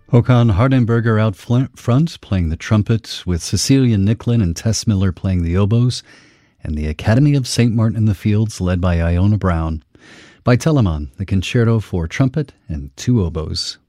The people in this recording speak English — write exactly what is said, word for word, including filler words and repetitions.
Håkan Hardenberger out front playing the trumpet, with Cecilia Nicklin and Tess Miller playing the oboes, and the Academy of Saint Martin in the Fields led by Iona Brown. By Telemann, the concerto for trumpet and two oboes.